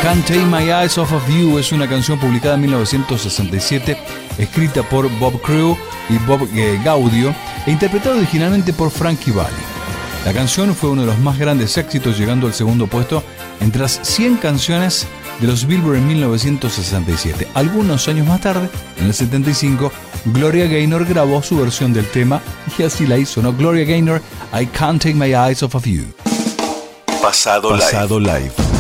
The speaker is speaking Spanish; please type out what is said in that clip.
Can't Take My Eyes Off of You es una canción publicada en 1967, escrita por Bob Crewe y Bob Gaudio e interpretada originalmente por Frankie Valli. La canción fue uno de los más grandes éxitos, llegando al segundo puesto entre las 100 canciones de los Billboard en 1967. Algunos años más tarde, en el 75, Gloria Gaynor grabó su versión del tema y así la hizo, ¿no? Gloria Gaynor, I Can't Take My Eyes Off of You. Pasado Live.